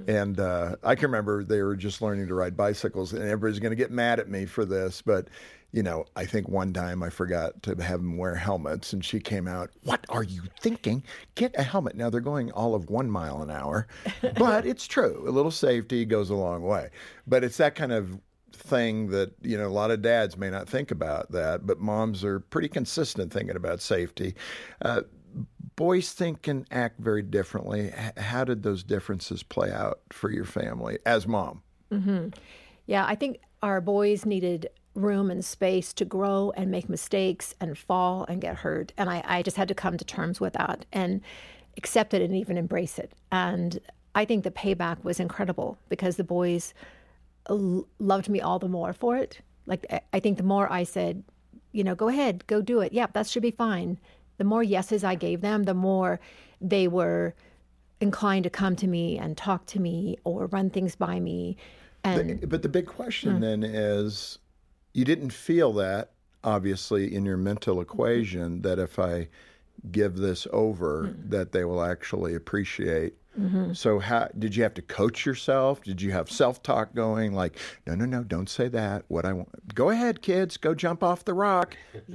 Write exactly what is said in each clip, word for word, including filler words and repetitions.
And uh, I can remember they were just learning to ride bicycles, and everybody's going to get mad at me for this, but you know, I think one time I forgot to have them wear helmets, and she came out, "What are you thinking? Get a helmet." Now they're going all of one mile an hour, but it's true. A little safety goes a long way. But it's that kind of thing that, you know, a lot of dads may not think about that, but moms are pretty consistent thinking about safety. Uh, boys think and act very differently. H- how did those differences play out for your family as mom? Mm-hmm. Yeah, I think our boys needed room and space to grow and make mistakes and fall and get hurt. And I, I just had to come to terms with that and accept it and even embrace it. And I think the payback was incredible because the boys l- loved me all the more for it. Like, I think the more I said, you know, go ahead, go do it. Yeah, that should be fine. The more yeses I gave them, the more they were inclined to come to me and talk to me or run things by me. And the, but the big question mm. then is, you didn't feel that, obviously, in your mental equation, that if I give this over, mm. that they will actually appreciate. Mm-hmm. So how did you have to coach yourself? Did you have self-talk going like, no, no, no, don't say that. What I want, go ahead, kids, go jump off the rock.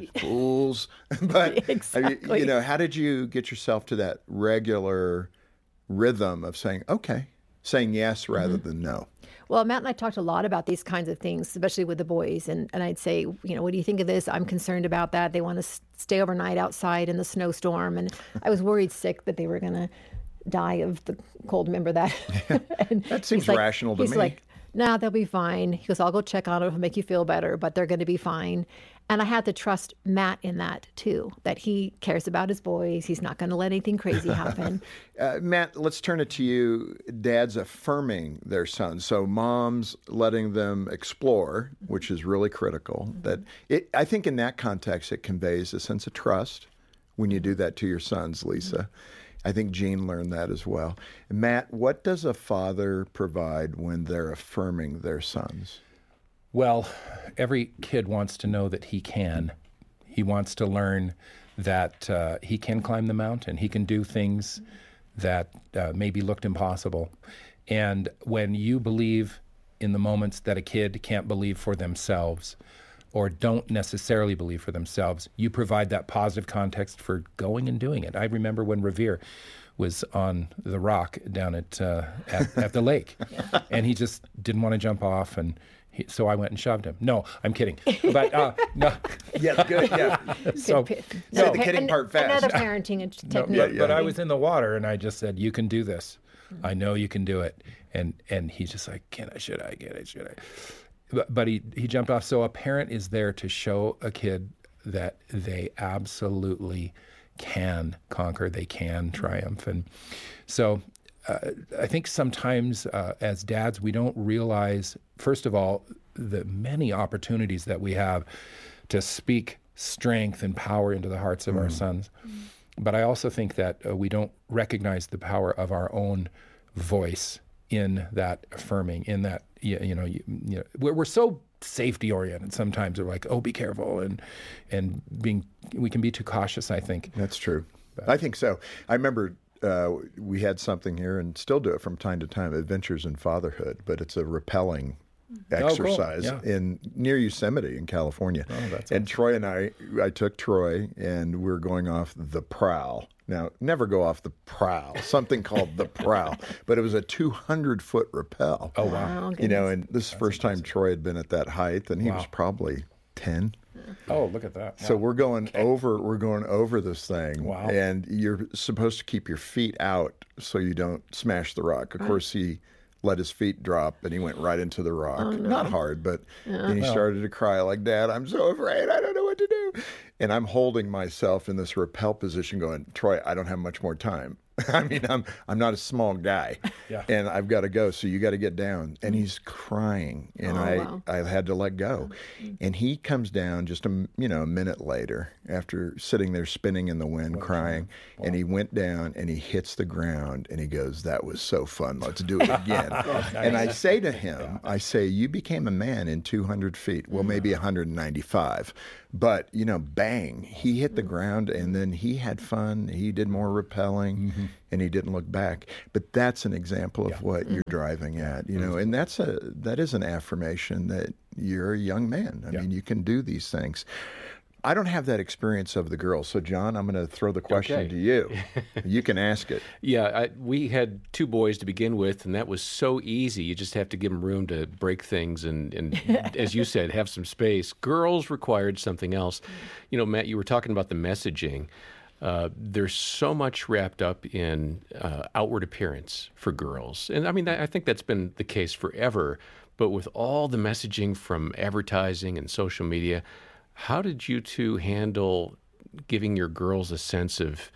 Fools. But, exactly. you know, how did you get yourself to that regular rhythm of saying, okay, saying yes rather mm-hmm. than no? Well, Matt and I talked a lot about these kinds of things, especially with the boys. And, and I'd say, you know, what do you think of this? I'm concerned about that. They want to s- stay overnight outside in the snowstorm. And I was worried sick that they were going to die of the cold. Remember that? And that seems like, rational to he's me. He's like, nah, they'll be fine. He goes, I'll go check on it. It'll make you feel better, but they're going to be fine. And I had to trust Matt in that, too, that he cares about his boys. He's not going to let anything crazy happen. uh, Matt, let's turn it to you. Dads affirming their sons. So moms letting them explore, which is really critical. Mm-hmm. That it, I think in that context, it conveys a sense of trust when you do that to your sons, Lisa. Mm-hmm. I think Jean learned that as well. Matt, what does a father provide when they're affirming their sons? Well, every kid wants to know that he can. He wants to learn that uh, he can climb the mountain. He can do things that uh, maybe looked impossible. And when you believe in the moments that a kid can't believe for themselves or don't necessarily believe for themselves, you provide that positive context for going and doing it. I remember when Revere was on the rock down at uh, at, at the lake, yeah. and he just didn't want to jump off, and he, so I went and shoved him. No, I'm kidding. But uh, no, yeah, good, yeah. So, Say no, the kidding part fast. Another parenting technique. No, but, but I was in the water, and I just said, "You can do this. Mm-hmm. I know you can do it." And and he's just like, "Can I? Should I? Get it? Should I?" But, but he he jumped off. So a parent is there to show a kid that they absolutely can conquer, they can triumph. And so uh, I think sometimes uh, as dads, we don't realize, first of all, the many opportunities that we have to speak strength and power into the hearts of mm. our sons. Mm. But I also think that uh, we don't recognize the power of our own voice in that affirming, in that, you, you know, you, you know we're, we're so safety oriented sometimes. We're like, oh, be careful, and and being we can be too cautious, I think. That's true. But I think so. I remember uh, we had something here, and still do it from time to time, Adventures in Fatherhood, but it's a rappelling exercise oh, cool. yeah. in near Yosemite in California. Oh, that's and awesome. Troy and I, I took Troy, and we we're going off the prow. Now, never go off the prow, something called the prow, but it was a two hundred foot rappel. Oh, wow. wow you know, and this is the first impressive. time Troy had been at that height, and he wow. was probably ten. Oh, look at that. So wow. we're going okay. over, we're going over this thing. Wow. And you're supposed to keep your feet out so you don't smash the rock. Of right. course, he let his feet drop, and he went right into the rock. Oh, no. Not hard, but yeah. then he well. started to cry like, Dad, I'm so afraid. I don't know what to do. And I'm holding myself in this rappel position going, Troy, I don't have much more time. I mean, I'm I'm not a small guy, yeah. and I've got to go, so you got to get down. And he's crying, and oh, I, wow. I had to let go. And he comes down just a, you know, a minute later after sitting there spinning in the wind, wow. crying, wow. and he went down, and he hits the ground, and he goes, that was so fun, let's do it again. oh, nice. And I say to him, yeah. I say, you became a man in two hundred feet, well, maybe one hundred ninety-five. But, you know, bang, he hit the ground, and then he had fun. He did more rappelling. Mm-hmm. mm-hmm. and he didn't look back. But that's an example of Yeah. what you're driving at, you know, and that's a that is an affirmation that you're a young man. I Yeah. mean, you can do these things. I don't have that experience of the girls. So, John, I'm going to throw the question Okay. to you. You can ask it. Yeah, I, we had two boys to begin with, and that was so easy. You just have to give them room to break things and, and as you said, have some space. Girls required something else. You know, Matt, you were talking about the messaging. Uh, there's so much wrapped up in uh, outward appearance for girls. And I mean, I think that's been the case forever. But with all the messaging from advertising and social media, how did you two handle giving your girls a sense of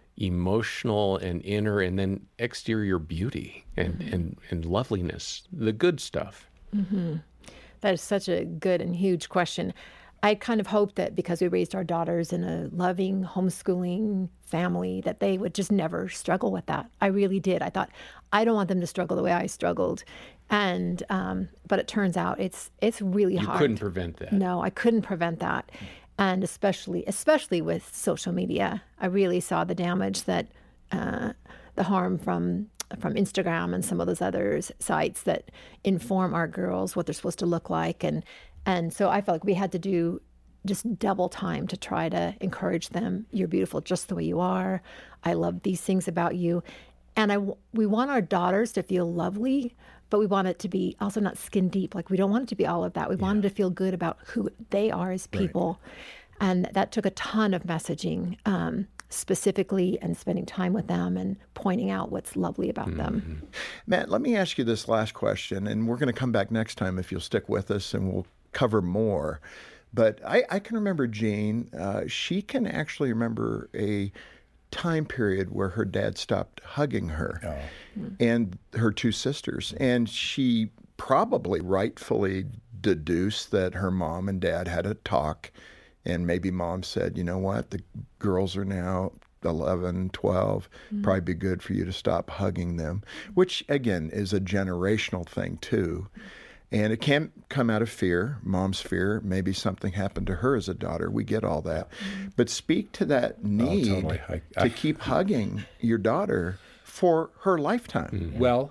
emotional and inner and then exterior beauty and, mm-hmm. and, and loveliness, the good stuff? Mm-hmm. That is such a good and huge question. I kind of hoped that because we raised our daughters in a loving, homeschooling family, that they would just never struggle with that. I really did. I thought, I don't want them to struggle the way I struggled. And, um, but it turns out it's, it's really you hard. You couldn't prevent that. No, I couldn't prevent that. And especially, especially with social media, I really saw the damage that, uh, the harm from, from Instagram and some of those other sites that inform our girls what they're supposed to look like. And, and so I felt like we had to do just double time to try to encourage them. You're beautiful just the way you are. I love these things about you. And I, we want our daughters to feel lovely, but we want it to be also not skin deep. Like, we don't want it to be all of that. We yeah. want them to feel good about who they are as people. Right. And that took a ton of messaging, um, specifically, and spending time with them and pointing out what's lovely about mm-hmm. them. Matt, let me ask you this last question, and we're going to come back next time if you'll stick with us, and we'll cover more. But I, I can remember Jean. Uh, she can actually remember a time period where her dad stopped hugging her oh. and her two sisters. And she probably rightfully deduced that her mom and dad had a talk. And maybe mom said, you know what, the girls are now eleven, twelve, mm-hmm. probably be good for you to stop hugging them, which, again, is a generational thing, too. And it can come out of fear, mom's fear. Maybe something happened to her as a daughter. We get all that. Mm-hmm. But speak to that need oh, totally. I, I, to keep hugging your daughter for her lifetime. Mm-hmm. Well,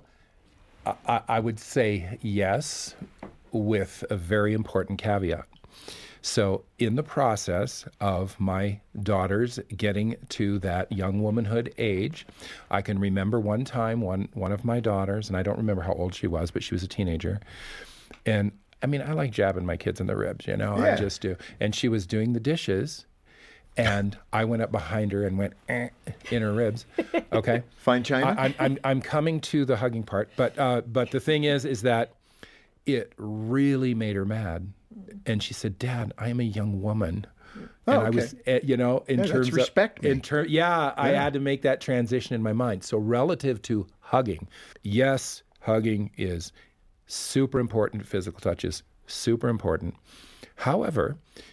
I, I would say yes, with a very important caveat. So in the process of my daughters getting to that young womanhood age, I can remember one time one, one of my daughters, and I don't remember how old she was, but she was a teenager. And I mean, I like jabbing my kids in the ribs, you know, yeah. I just do. And she was doing the dishes, and I went up behind her and went eh, in her ribs. Okay, fine china. I, I'm, I'm I'm coming to the hugging part, but uh, but the thing is, is that it really made her mad. And she said, "Dad, I am a young woman." Oh, and okay. I was, uh, you know, in yeah, terms that's respect of, me. in ter- yeah, yeah, I had to make that transition in my mind. So relative to hugging, yes, hugging is super important. Physical touch is super important. However,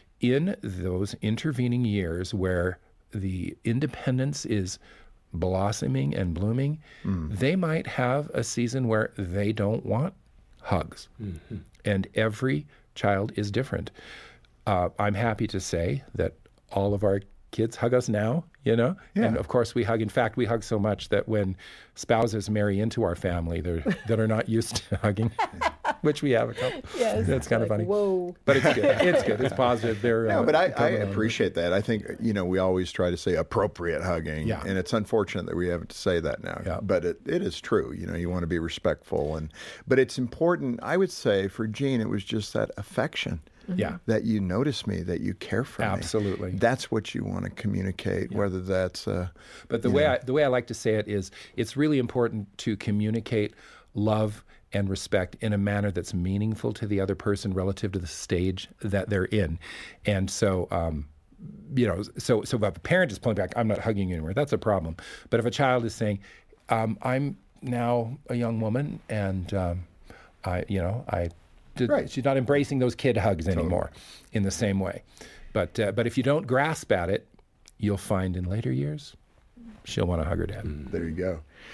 in those intervening years where the independence is blossoming and blooming, mm. they might have a season where they don't want hugs. Mm-hmm. And every child is different. Uh, I'm happy to say that all of our kids hug us now, you know? Yeah. And of course we hug. In fact, we hug so much that when spouses marry into our family they're, that are not used to hugging, which we have a couple. Yes. That's kind like, of funny. Whoa. But it's good. It's good. It's positive. They're, no, uh, but I, I appreciate that. I think, you know, we always try to say appropriate hugging. Yeah. And it's unfortunate that we have to say that now. Yeah. But it, it is true. You know, you want to be respectful. and But it's important, I would say, for Jean, it was just that affection. Yeah. That you notice me, that you care for Absolutely. me. Absolutely. That's what you want to communicate, yeah. whether that's... Uh, but the way I, the way I like to say it is, it's really important to communicate love and respect in a manner that's meaningful to the other person relative to the stage that they're in. And so, um, you know, so so if a parent is pulling back, I'm not hugging you anymore, that's a problem. But if a child is saying, um, I'm now a young woman and, um, I, you know, I... Right. She's not embracing those kid hugs anymore totally. In the same way. But uh, but if you don't grasp at it, you'll find in later years, she'll want to hug her dad. Mm. There you go.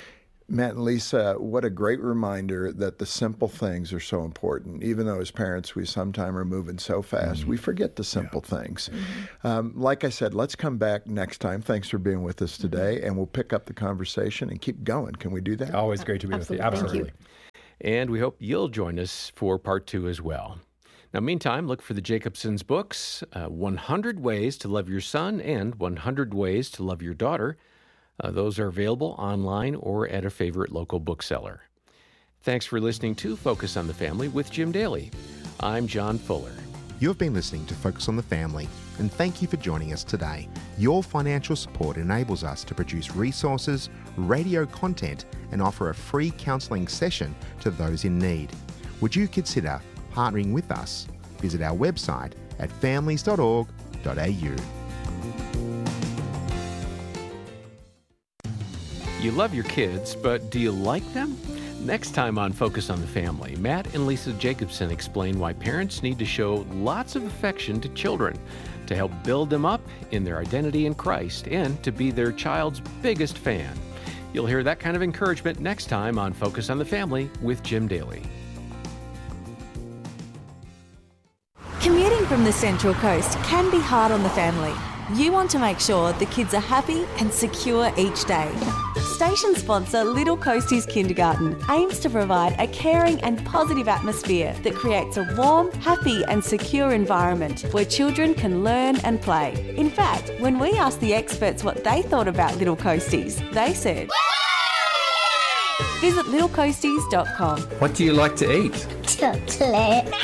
Matt and Lisa, what a great reminder that the simple things are so important. Even though as parents we sometimes are moving so fast, mm-hmm. we forget the simple yeah. things. Mm-hmm. Um, like I said, let's come back next time. Thanks for being with us today, mm-hmm. and we'll pick up the conversation and keep going. Can we do that? Always great to be Absolutely. with you. Absolutely. Thank you. And we hope you'll join us for part two as well. Now, meantime, look for the Jacobsons books, uh, one hundred Ways to Love Your Son and one hundred Ways to Love Your Daughter. Uh, those are available online or at a favorite local bookseller. Thanks for listening to Focus on the Family with Jim Daly. I'm John Fuller. You have been listening to Focus on the Family, and thank you for joining us today. Your financial support enables us to produce resources, radio content, and offer a free counselling session to those in need. Would you consider partnering with us? Visit our website at families dot org dot a u. You love your kids, but do you like them? Next time on Focus on the Family, Matt and Lisa Jacobson explain why parents need to show lots of affection to children to help build them up in their identity in Christ and to be their child's biggest fan. You'll hear that kind of encouragement next time on Focus on the Family with Jim Daly. Commuting from the Central Coast can be hard on the family. You want to make sure the kids are happy and secure each day. Station sponsor Little Coasties Kindergarten aims to provide a caring and positive atmosphere that creates a warm, happy and secure environment where children can learn and play. In fact, when we asked the experts what they thought about Little Coasties, they said, visit little coasties dot com. What do you like to eat? Chocolate.